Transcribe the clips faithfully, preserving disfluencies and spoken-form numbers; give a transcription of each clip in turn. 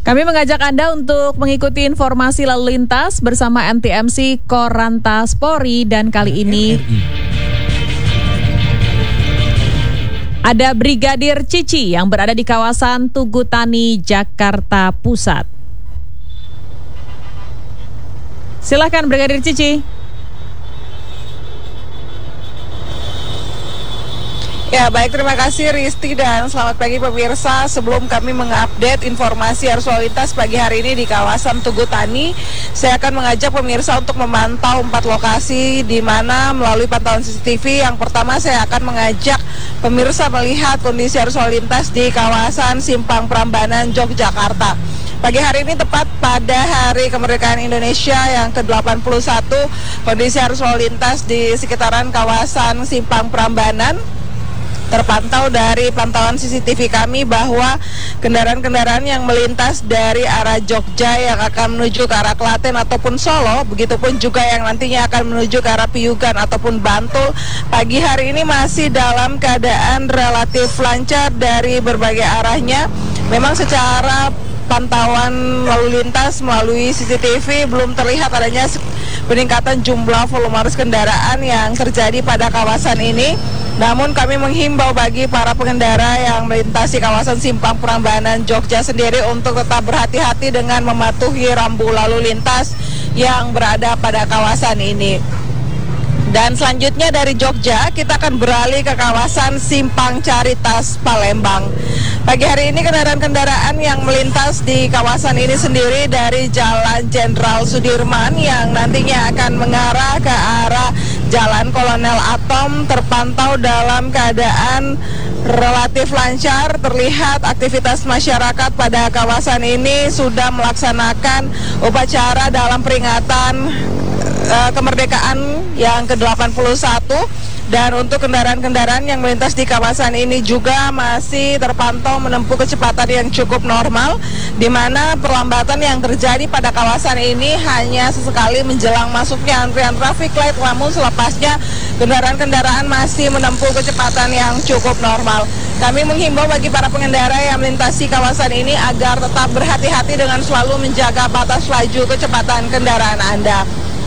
Kami mengajak Anda untuk mengikuti informasi lalu lintas bersama N T M C Korlantas Polri, dan kali ini ada Brigadir Cici yang berada di kawasan Tugu Tani, Jakarta Pusat. Silakan Brigadir Cici. Ya, baik, terima kasih Risti dan selamat pagi pemirsa. Sebelum kami mengupdate informasi arus lalu lintas pagi hari ini di kawasan Tugu Tani, saya akan mengajak pemirsa untuk memantau empat lokasi di mana melalui pantauan C C T V. Yang pertama, saya akan mengajak pemirsa melihat kondisi arus lalu lintas di kawasan Simpang Prambanan, Yogyakarta. Pagi hari ini tepat pada Hari Kemerdekaan Indonesia yang ke delapan puluh satu, kondisi arus lalu lintas di sekitaran kawasan Simpang Prambanan terpantau dari pantauan C C T V kami bahwa kendaraan-kendaraan yang melintas dari arah Jogja yang akan menuju ke arah Klaten ataupun Solo, begitupun juga yang nantinya akan menuju ke arah Piyugan ataupun Bantul, pagi hari ini masih dalam keadaan relatif lancar dari berbagai arahnya. Memang secara pantauan lalu lintas melalui C C T V belum terlihat adanya peningkatan jumlah volume arus kendaraan yang terjadi pada kawasan ini. Namun kami menghimbau bagi para pengendara yang melintasi kawasan Simpang Prambanan Jogja sendiri untuk tetap berhati-hati dengan mematuhi rambu lalu lintas yang berada pada kawasan ini. Dan selanjutnya dari Jogja kita akan beralih ke kawasan Simpang Caritas, Palembang. Pagi hari ini kendaraan-kendaraan yang melintas di kawasan ini sendiri dari Jalan Jenderal Sudirman yang nantinya akan mengarah ke arah Jalan Kolonel Atom terpantau dalam keadaan relatif lancar. Terlihat aktivitas masyarakat pada kawasan ini sudah melaksanakan upacara dalam peringatan uh, kemerdekaan yang ke delapan puluh satu. Dan untuk kendaraan-kendaraan yang melintas di kawasan ini juga masih terpantau menempuh kecepatan yang cukup normal, di mana perlambatan yang terjadi pada kawasan ini hanya sesekali menjelang masuknya antrian traffic light, namun selepasnya kendaraan-kendaraan masih menempuh kecepatan yang cukup normal. Kami menghimbau bagi para pengendara yang melintasi kawasan ini agar tetap berhati-hati dengan selalu menjaga batas laju kecepatan kendaraan Anda.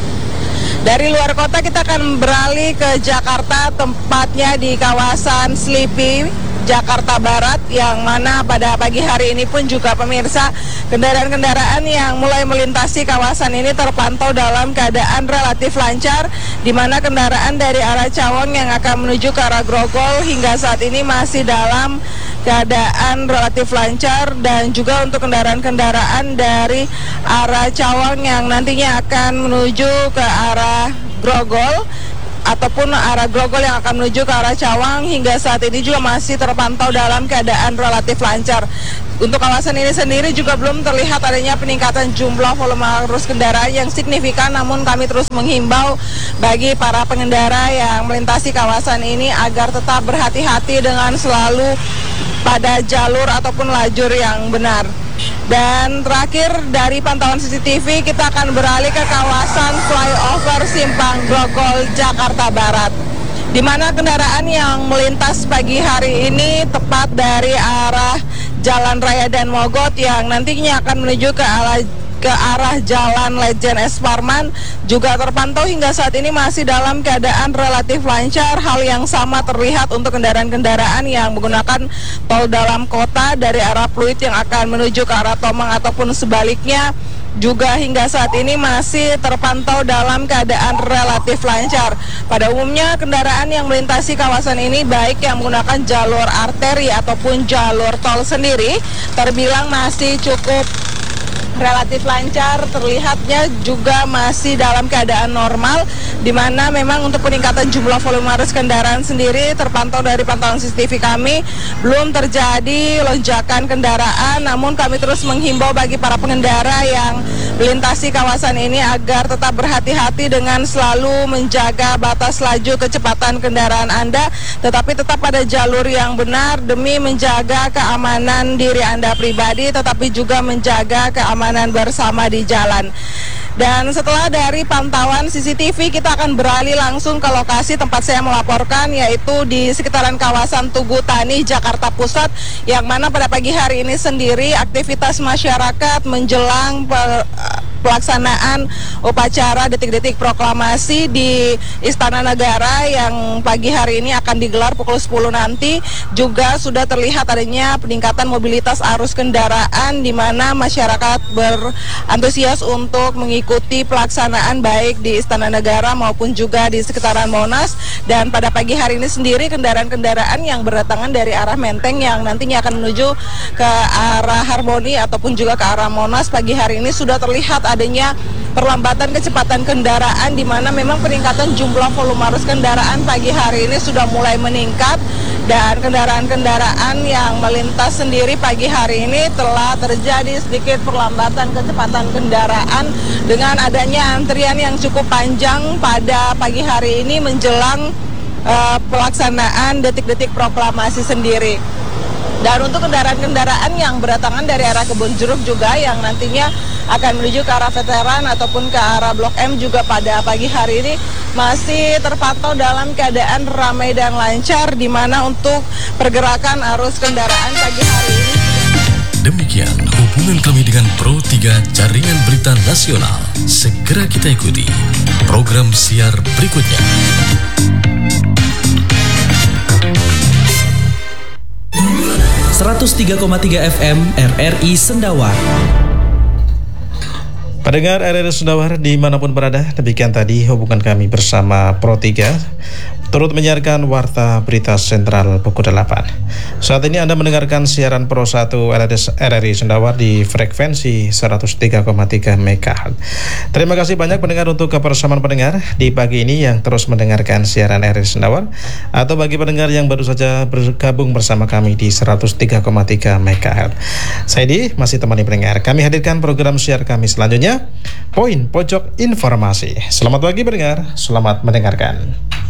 Dari luar kota kita akan beralih ke Jakarta, tempatnya di kawasan Slipi, Jakarta Barat, yang mana pada pagi hari ini pun juga pemirsa kendaraan-kendaraan yang mulai melintasi kawasan ini terpantau dalam keadaan relatif lancar, di mana kendaraan dari arah Cawang yang akan menuju ke arah Grogol hingga saat ini masih dalam keadaan relatif lancar, dan juga untuk kendaraan-kendaraan dari arah Cawang yang nantinya akan menuju ke arah Grogol ataupun arah Grogol yang akan menuju ke arah Cawang hingga saat ini juga masih terpantau dalam keadaan relatif lancar. Untuk kawasan ini sendiri juga belum terlihat adanya peningkatan jumlah volume arus kendaraan yang signifikan, namun kami terus menghimbau bagi para pengendara yang melintasi kawasan ini agar tetap berhati-hati dengan selalu pada jalur ataupun lajur yang benar. Dan terakhir dari pantauan C C T V kita akan beralih ke kawasan flyover Simpang Grogol, Jakarta Barat, di mana kendaraan yang melintas pagi hari ini tepat dari arah Jalan Raya Dan Mogot yang nantinya akan menuju ke arah ke arah Jalan Lejen S. Parman juga terpantau hingga saat ini masih dalam keadaan relatif lancar. Hal yang sama terlihat untuk kendaraan-kendaraan yang menggunakan tol dalam kota dari arah Pluit yang akan menuju ke arah Tomang ataupun sebaliknya, juga hingga saat ini masih terpantau dalam keadaan relatif lancar. Pada umumnya kendaraan yang melintasi kawasan ini baik yang menggunakan jalur arteri ataupun jalur tol sendiri terbilang masih cukup relatif lancar, terlihatnya juga masih dalam keadaan normal, di mana memang untuk peningkatan jumlah volume arus kendaraan sendiri terpantau dari pantauan C C T V kami belum terjadi lonjakan kendaraan. Namun kami terus menghimbau bagi para pengendara yang melintasi kawasan ini agar tetap berhati-hati dengan selalu menjaga batas laju kecepatan kendaraan Anda, tetapi tetap pada jalur yang benar demi menjaga keamanan diri Anda pribadi, tetapi juga menjaga keamanan bersama di jalan. Dan setelah dari pantauan C C T V, kita akan beralih langsung ke lokasi tempat saya melaporkan, yaitu di sekitaran kawasan Tugu Tani, Jakarta Pusat, yang mana pada pagi hari ini sendiri aktivitas masyarakat menjelang per, pelaksanaan upacara detik-detik proklamasi di Istana Negara yang pagi hari ini akan digelar pukul sepuluh nanti, juga sudah terlihat adanya peningkatan mobilitas arus kendaraan di mana masyarakat berantusias untuk mengikuti pelaksanaan baik di Istana Negara maupun juga di sekitaran Monas. Dan pada pagi hari ini sendiri kendaraan-kendaraan yang berdatangan dari arah Menteng yang nantinya akan menuju ke arah Harmoni ataupun juga ke arah Monas, pagi hari ini sudah terlihat adanya perlambatan kecepatan kendaraan, di mana memang peningkatan jumlah volume arus kendaraan pagi hari ini sudah mulai meningkat, dan kendaraan-kendaraan yang melintas sendiri pagi hari ini telah terjadi sedikit perlambatan kecepatan kendaraan dengan adanya antrian yang cukup panjang pada pagi hari ini menjelang uh, pelaksanaan detik-detik proklamasi sendiri. Dan untuk kendaraan-kendaraan yang berdatangan dari arah Kebun Jeruk juga yang nantinya akan menuju ke arah Veteran ataupun ke arah Blok M juga pada pagi hari ini masih terpantau dalam keadaan ramai dan lancar, di mana untuk pergerakan arus kendaraan pagi hari ini. Demikian hubungan kami dengan Pro tiga Jaringan Berita Nasional. Segera kita ikuti program siar berikutnya. seratus tiga koma tiga F M R R I Sendawar. Pendengar R R I Sendawar dimanapun berada, demikian tadi hubungan kami bersama Pro tiga turut menyiarkan Warta Berita Sentral pukul delapan. Saat ini Anda mendengarkan siaran Pro satu R R I Sendawar di frekuensi seratus tiga koma tiga megahertz. Terima kasih banyak pendengar untuk kebersamaan pendengar di pagi ini yang terus mendengarkan siaran R R I Sendawar, atau bagi pendengar yang baru saja bergabung bersama kami di seratus tiga koma tiga megahertz. Saya di masih temani pendengar. Kami hadirkan program siar kami selanjutnya, Poin Pojok Informasi. Selamat pagi pendengar, selamat mendengarkan.